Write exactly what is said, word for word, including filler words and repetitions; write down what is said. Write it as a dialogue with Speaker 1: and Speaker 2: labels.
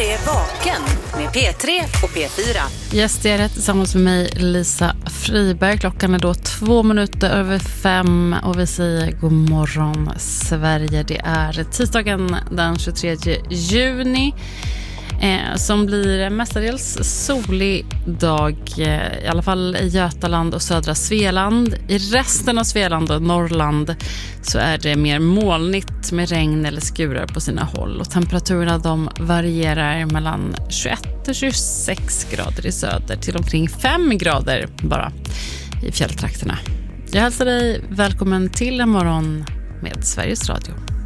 Speaker 1: är vaken med P tre och P fyra.
Speaker 2: Gästgärare tillsammans med mig, Lisa Friberg. Klockan är då två minuter över fem och vi säger god morgon Sverige. Det är tisdagen den tjugotredje juni eh, som blir mestadels solig dag, eh, i alla fall i Götaland och södra Svealand. I resten av Svealand och Norrland så är det mer molnigt med regn eller skurar på sina håll. Och temperaturerna de varierar mellan tjugoett och tjugosex grader i söder till omkring fem grader bara i fjälltrakterna. Jag hälsar dig välkommen till en morgon med Sveriges Radio.